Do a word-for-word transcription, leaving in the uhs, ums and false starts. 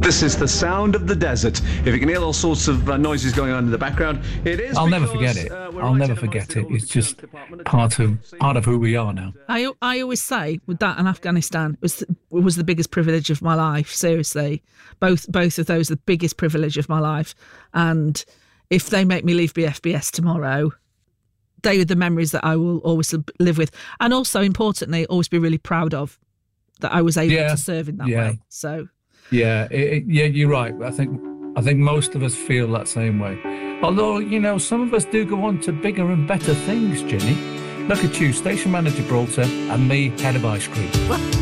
This is the sound of the desert. If you can hear all sorts of uh, noises going on in the background, it is. I'll never because, forget it. uh, we're I'll right never in the forget it. bicycle It's just department. part of part of who we are now. I, I always say with that and Afghanistan it was, it was the biggest privilege of my life, seriously. Both both of those are the biggest privilege of my life. And if they make me leave B F B S tomorrow, they are the memories that I will always live with. And also, importantly, always be really proud of that I was able Yeah, to serve in that yeah. way. So, Yeah, it, it- yeah, you're right. I think I think most of us feel that same way. Although, you know, some of us do go on to bigger and better things, Ginny. Look at you, station manager Broughton, and me, head of ice cream.